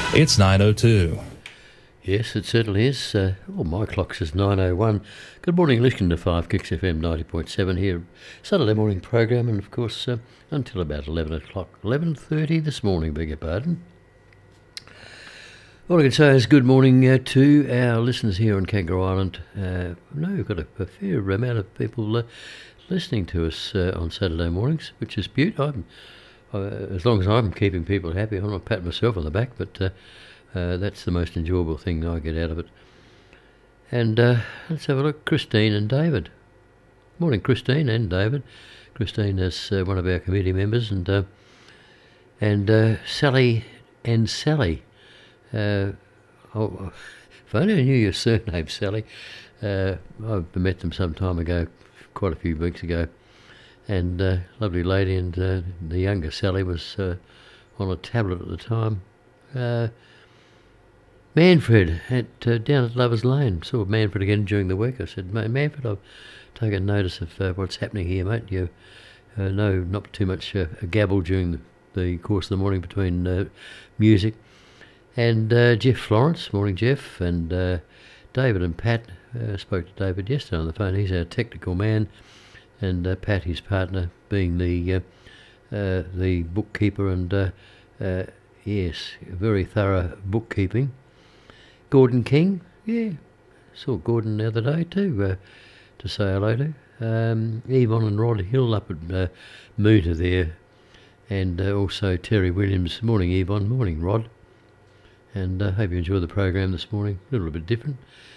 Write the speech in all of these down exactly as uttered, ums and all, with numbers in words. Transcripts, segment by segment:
It's nine oh two. Yes, it certainly is. Uh, well, my clock says nine oh one. Good morning, listening to five Kicks F M ninety point seven here. Saturday morning program, and of course, uh, until about eleven o'clock, eleven thirty this morning, beg your pardon. All I can say is good morning uh, to our listeners here on Kangaroo Island. Uh, no, we've got a, a fair amount of people uh, listening to us uh, on Saturday mornings, which is beautiful. Uh, as long as I'm keeping people happy, I'm not patting myself on the back, but uh, uh, that's the most enjoyable thing I get out of it. And uh, let's have a look. Christine and David. Morning, Christine and David. Christine is uh, one of our committee members, and uh, and uh, Sally and Sally. Uh, oh, if I only knew your surname, Sally. Uh, I met them some time ago, quite a few weeks ago. And uh, lovely lady, and uh, the younger Sally was uh, on a tablet at the time. Uh, Manfred at uh, down at Lovers Lane. Saw Manfred again during the week. I said, Manfred, I've taken notice of uh, what's happening here, mate. You uh, know, not too much uh, gabble during the, the course of the morning between uh, music. And uh, Jeff Florence, morning Jeff, and uh, David and Pat. Uh, spoke to David yesterday on the phone. He's our technical man. And uh, Pat, his partner, being the uh, uh, the bookkeeper, and uh, uh, yes, very thorough bookkeeping. Gordon King, yeah, saw Gordon the other day too, uh, to say hello to. Um, Yvonne and Rod Hill up at uh, Moota there, and uh, also Terry Williams. Morning, Yvonne. Morning, Rod. And I uh, hope you enjoyed the program this morning. A little bit different.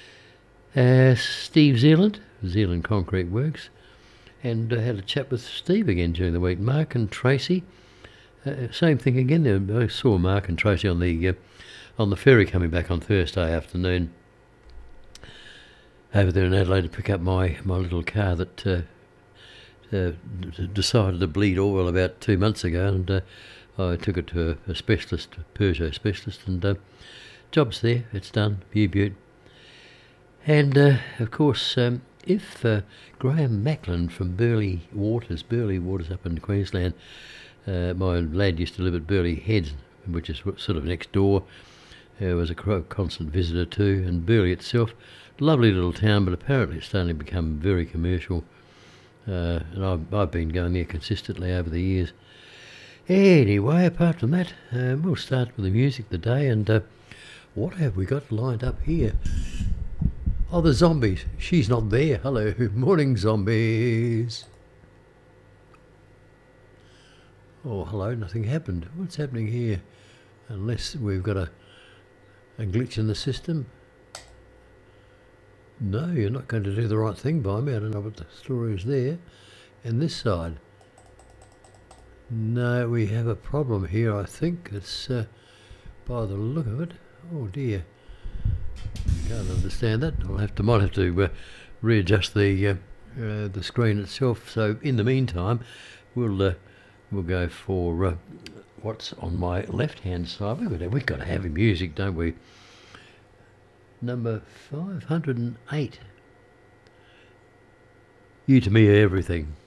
Uh, Steve Zealand, Zealand Concrete Works. And uh, had a chat with Steve again during the week. Mark and Tracy, uh, same thing again. I saw Mark and Tracy on the uh, on the ferry coming back on Thursday afternoon over there in Adelaide to pick up my, my little car that uh, uh, d- decided to bleed oil about two months ago, and uh, I took it to a, a specialist, a Peugeot specialist, and uh, job's there. It's done. Beaut beaut. And uh, of course. Um, If uh, Graham Macklin from Burleigh Waters, Burleigh Waters up in Queensland, uh, my lad used to live at Burleigh Heads, which is sort of next door, uh, was a constant visitor too, and Burleigh itself, lovely little town, but apparently it's starting to become very commercial, uh, and I've, I've been going there consistently over the years. Anyway, apart from that, uh, we'll start with the music today, and uh, what have we got lined up here? Oh, the zombies. She's not there. Hello. Morning, zombies. Oh, hello. Nothing happened. What's happening here? Unless we've got a, a glitch in the system. No, you're not going to do the right thing by me. I don't know what the story is there. And this side. No, we have a problem here, I think. It's uh, by the look of it. Oh, dear. Can't understand that. I'll have to might have to uh, readjust the uh, uh, the screen itself. So in the meantime, we'll uh, we'll go for uh, what's on my left hand side. We've got to, we've got to have music, don't we? Number five hundred and eight. You to me are everything.